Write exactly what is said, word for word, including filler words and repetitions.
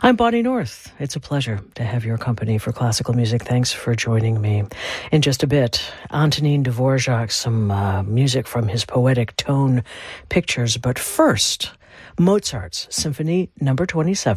I'm Bonnie North. It's a pleasure to have your company for classical music. Thanks for joining me. In just a bit, Antonin Dvorak, some uh, music from his poetic tone pictures. But first, Mozart's Symphony Number twenty-seven.